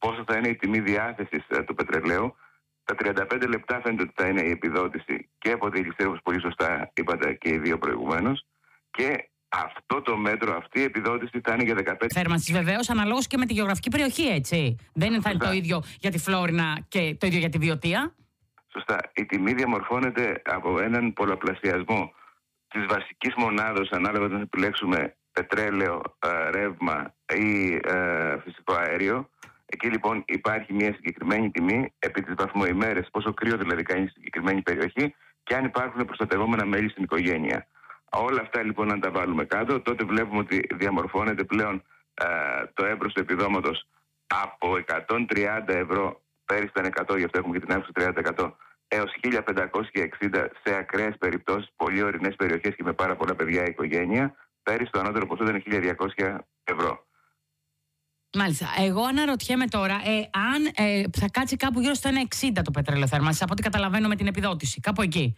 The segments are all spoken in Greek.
πόσο θα είναι η τιμή διάθεσης του πετρελαίου. Τα 35 λεπτά φαίνεται ότι θα είναι η επιδότηση και από τη ληστεία, όπως πολύ σωστά είπατε και οι δύο προηγουμένως. Και αυτό το μέτρο, αυτή η επιδότηση θα είναι για 15. Θέρμανσης βεβαίως, αναλόγως και με τη γεωγραφική περιοχή, έτσι. Δεν θα είναι το ίδιο για τη Φλόρινα και το ίδιο για τη Βιωτία. Σωστά. Η τιμή διαμορφώνεται από έναν πολλαπλασιασμό της βασικής μονάδος, ανάλογα όταν επιλέξουμε πετρέλαιο, ρεύμα ή φυσικό αέριο. Εκεί λοιπόν υπάρχει μια συγκεκριμένη τιμή επί τις βαθμοημέρες, πόσο κρύο δηλαδή κάνει στη συγκεκριμένη περιοχή και αν υπάρχουν προστατευόμενα μέλη στην οικογένεια. Όλα αυτά λοιπόν αν τα βάλουμε κάτω, τότε βλέπουμε ότι διαμορφώνεται πλέον το εύρος του επιδόματος από 130 ευρώ, πέρυσι ήταν 100, γι' αυτό έχουμε και την αύξηση 30%, έως 1.560 σε ακραίες περιπτώσεις, πολύ ορεινές περιοχές και με πάρα πολλά παιδιά η οικογένεια. Πέρυσι το ανώτερο ποσό ήταν 1.200 ευρώ. Μάλιστα. Εγώ αναρωτιέμαι τώρα αν θα κάτσει κάπου γύρω στο 1,60 το πετρέλαιο θέρμανσης, από ό,τι καταλαβαίνω με την επιδότηση. Κάπου εκεί.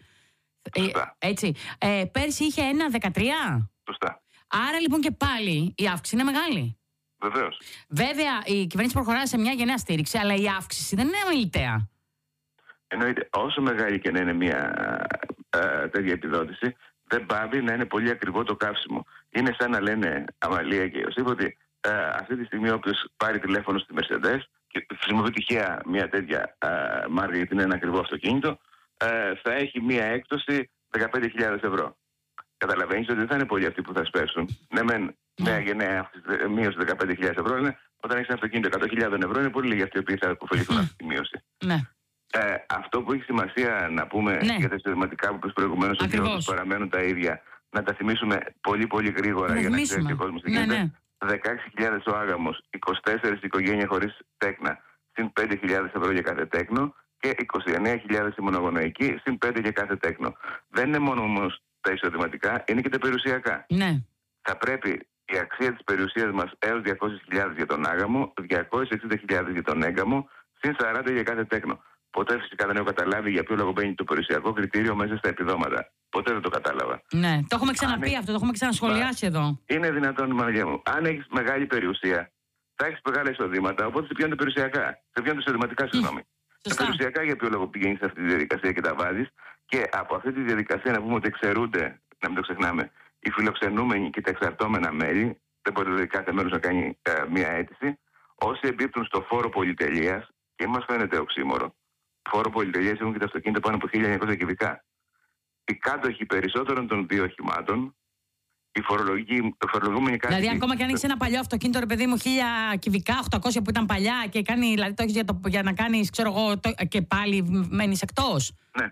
Έτσι. Πέρσι είχε 1,13. Σωστά. Άρα λοιπόν και πάλι η αύξηση είναι μεγάλη. Βεβαίως. Βέβαια η κυβέρνηση προχωρά σε μια γενναία στήριξη, αλλά η αύξηση δεν είναι αμεληταία. Εννοείται, όσο μεγάλη και να είναι μια τέτοια επιδότηση, δεν πάβει να είναι πολύ ακριβό το καύσιμο. Είναι σαν να λένε Αμαλία και Ιωσήφ ότι αυτή τη στιγμή όποιος πάρει τηλέφωνο στη Mercedes και χρησιμοποιεί τυχαία μια τέτοια μάρκα γιατί είναι ένα ακριβό αυτοκίνητο, θα έχει μια έκπτωση 15.000 ευρώ. Καταλαβαίνεις ότι δεν θα είναι πολλοί αυτοί που θα σπέσουν. Ναι, μεν μια γενναία μείωση 15.000 ευρώ είναι όταν έχεις ένα αυτοκίνητο 100.000 ευρώ, είναι πολύ λίγοι αυτοί οι οποίοι θα αποφεληθούν αυτή τη μείωση. Ναι. Αυτό που έχει σημασία να πούμε για τα εισοδηματικά που είπες προηγουμένως, ότι όσοι παραμένουν τα ίδια, να τα θυμίσουμε πολύ πολύ γρήγορα για να ξέρει και ο κόσμος τι γίνεται. 16.000 ο άγαμος, 24 οικογένεια χωρίς τέκνα, συν 5.000 ευρώ για κάθε τέκνο και 29.000 η μονογονοϊκή, συν 5 για κάθε τέκνο. Δεν είναι μόνο όμως τα εισοδηματικά, είναι και τα περιουσιακά. Ναι. Θα πρέπει η αξία της περιουσίας μας έως 200.000 για τον άγαμο, 260.000 για τον έγκαμο, συν 40 για κάθε τέκνο. Ποτέ φυσικά δεν έχω καταλάβει για ποιο λόγο μπαίνει το περιουσιακό κριτήριο μέσα στα επιδόματα. Ποτέ δεν το κατάλαβα. Ναι, το έχουμε ξαναπεί αυτό, το έχουμε ξανασχολιάσει εδώ. Είναι δυνατόν, Μαρία μου. Αν έχεις μεγάλη περιουσία, θα έχεις μεγάλα εισοδήματα, οπότε σε πιάνουν τα περιουσιακά. Σε πιάνουν τα εισοδηματικά, συγγνώμη. Τα περιουσιακά για ποιο λόγο πηγαίνεις σε αυτή τη διαδικασία και τα βάζεις. Και από αυτή τη διαδικασία να πούμε ότι εξαιρούνται, να μην το ξεχνάμε, οι φιλοξενούμενοι και τα εξαρτώμενα μέλη. Δεν μπορεί δηλαδή κάθε μέλος να κάνει μία αίτηση. Όσοι εμπίπτουν στο φόρο πολυτελείας, και μας φαίνεται οξύμορο. Φόρο πολυτελείας έχουν και τα αυτοκίνητα πάνω από 1.900 κυβικά. Οι κάτοχοι περισσότερων των δύο οχημάτων, οι φορολογούμενοι κάτοχοι. Δηλαδή, ακόμα και αν έχει ένα παλιό αυτοκίνητο, ρε παιδί μου, 1.000 κυβικά, 800 που ήταν παλιά και κάνει, δηλαδή το έχεις για να κάνεις, ξέρω εγώ, και πάλι μένεις εκτός. Ναι.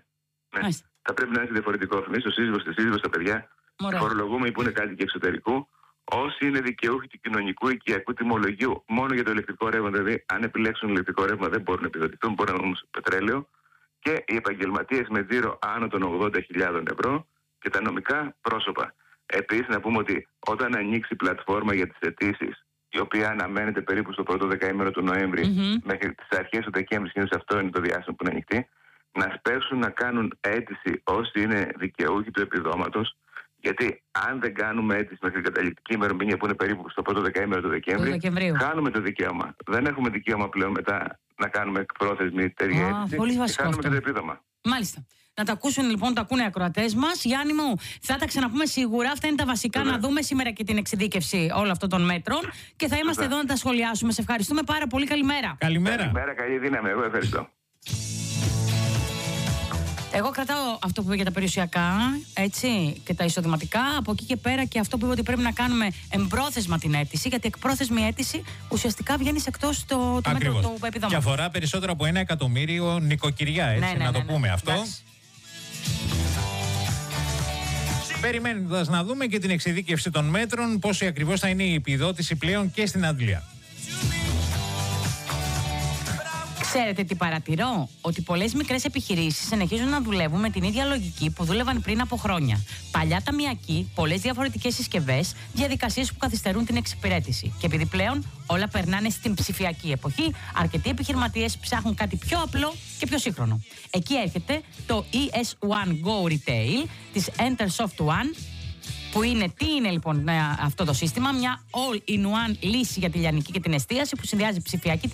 Θα πρέπει να έχει διαφορετικό θυμίσιο, ο σύζυγος, τη σύζυγος, τα παιδιά. Οι φορολογούμενοι που είναι κάτοικοι εξωτερικού. Όσοι είναι δικαιούχοι του κοινωνικού οικιακού τιμολογίου μόνο για το ηλεκτρικό ρεύμα, δηλαδή αν επιλέξουν ηλεκτρικό ρεύμα δεν μπορούν να επιδοτηθούν, μπορούν να όμως πετρέλαιο. Και οι επαγγελματίες με τζίρο άνω των 80.000 ευρώ και τα νομικά πρόσωπα. Επίσης να πούμε ότι όταν ανοίξει η πλατφόρμα για τις αιτήσεις, η οποία αναμένεται περίπου στο πρώτο δεκαήμερο του Νοέμβρη μέχρι τις αρχές του Δεκέμβρη, συνήθως αυτό είναι το διάστημα που είναι ανοιχτή, να σπεύσουν να κάνουν αίτηση όσοι είναι δικαιούχοι του επιδόματος. Γιατί αν δεν κάνουμε αίτηση μέχρι την καταληκτική ημερομηνία που είναι περίπου στο πρώτο δεκαήμερο του Δεκέμβρη, χάνουμε το δικαίωμα. Δεν έχουμε δικαίωμα πλέον μετά να κάνουμε εκπρόθεσμη τέτοια αίτηση. Πολύ βασικό. Χάνουμε και το επίδομα. Μάλιστα. Να τα ακούσουν λοιπόν, το ακούνε οι ακροατές μας. Γιάννη μου, θα τα ξαναπούμε σίγουρα. Αυτά είναι τα βασικά. Να δούμε σήμερα και την εξειδίκευση όλων αυτών των μέτρων. Και θα είμαστε εδώ να τα σχολιάσουμε. Σε ευχαριστούμε πάρα πολύ. Καλημέρα. Καλημέρα, καλή δύναμη. Εγώ ευχαριστώ. Εγώ κρατάω αυτό που είπε για τα περιουσιακά, έτσι, και τα εισοδηματικά. Από εκεί και πέρα και αυτό που είπε ότι πρέπει να κάνουμε εμπρόθεσμα την αίτηση, γιατί εκπρόθεσμη αίτηση ουσιαστικά βγαίνει εκτός το μέτρο του επιδόματος. Και αφορά περισσότερο από 1 εκατομμύριο νοικοκυριά, έτσι, να το πούμε αυτό. Περιμένοντας να δούμε και την εξειδίκευση των μέτρων, πόσο ακριβώς θα είναι η επιδότηση πλέον και στην Αγγλία. Ξέρετε τι παρατηρώ? Ότι πολλές μικρές επιχειρήσεις συνεχίζουν να δουλεύουν με την ίδια λογική που δούλευαν πριν από χρόνια. Παλιά ταμιακοί, πολλές διαφορετικές συσκευές, διαδικασίες που καθυστερούν την εξυπηρέτηση. Και επειδή πλέον όλα περνάνε στην ψηφιακή εποχή, αρκετοί επιχειρηματίες ψάχνουν κάτι πιο απλό και πιο σύγχρονο. Εκεί έρχεται το ES1 Go Retail της Entersoft One. Που είναι, τι είναι λοιπόν αυτό το σύστημα? Μια all-in-one λύση για τη λιανική και την εστίαση που συνδυάζει ψηφιακή